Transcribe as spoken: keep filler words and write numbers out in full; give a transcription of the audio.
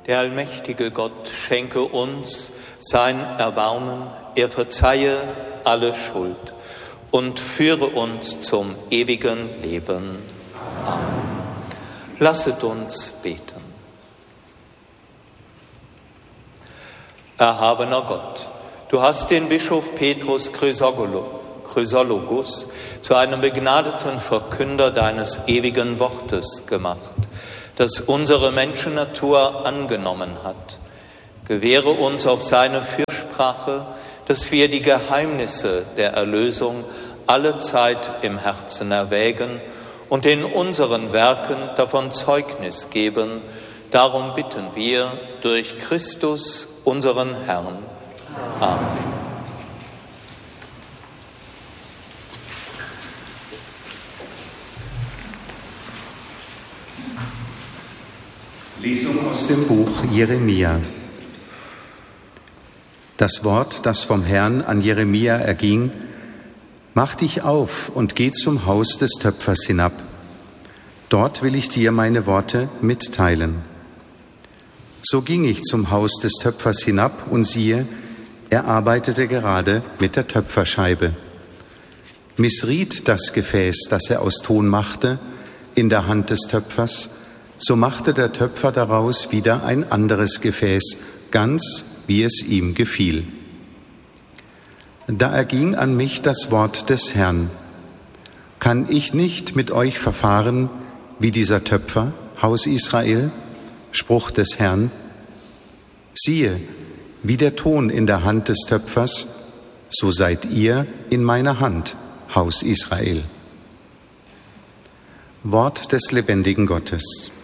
Der allmächtige Gott schenke uns sein Erbarmen, er verzeihe alle Schuld und führe uns zum ewigen Leben. Amen. Lasset uns beten. Erhabener Gott, du hast den Bischof Petrus Chrysologus zu einem begnadeten Verkünder deines ewigen Wortes gemacht, das unsere Menschennatur angenommen hat. Gewähre uns auf seine Fürsprache, dass wir die Geheimnisse der Erlösung alle Zeit im Herzen erwägen und in unseren Werken davon Zeugnis geben. Darum bitten wir durch Christus, unseren Herrn. Amen. Lesung aus dem Buch Jeremia. Das Wort, das vom Herrn an Jeremia erging: Mach dich auf und geh zum Haus des Töpfers hinab. Dort will ich dir meine Worte mitteilen. So ging ich zum Haus des Töpfers hinab und siehe, er arbeitete gerade mit der Töpferscheibe. Missriet das Gefäß, das er aus Ton machte, in der Hand des Töpfers, so machte der Töpfer daraus wieder ein anderes Gefäß, ganz wie es ihm gefiel. Da erging an mich das Wort des Herrn: Kann ich nicht mit euch verfahren wie dieser Töpfer, Haus Israel? Spruch des Herrn: Siehe, wie der Ton in der Hand des Töpfers, so seid ihr in meiner Hand, Haus Israel. Wort des lebendigen Gottes.